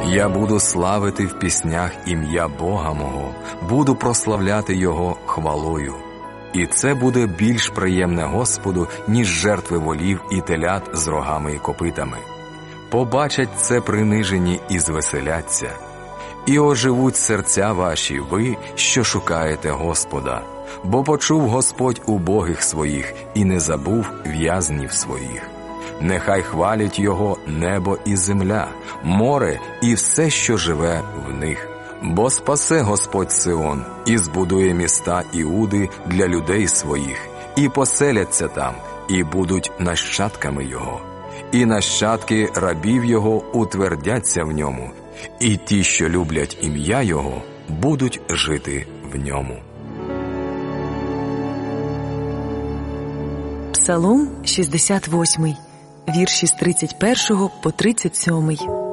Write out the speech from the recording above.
Я буду славити в піснях ім'я Бога мого, буду прославляти Його хвалою. І це буде більш приємне Господу, ніж жертви волів і телят з рогами і копитами. Побачать це принижені і звеселяться. І оживуть серця ваші, ви, що шукаєте Господа. Бо почув Господь убогих своїх і не забув в'язнів своїх. Нехай хвалять Його небо і земля, море і все, що живе в них. Бо спасе Господь Сион і збудує міста Іуди для людей своїх, і поселяться там, і будуть нащадками Його. І нащадки рабів Його утвердяться в ньому, і ті, що люблять ім'я Його, будуть жити в ньому. Псалом 68, вірші з 31 по 37.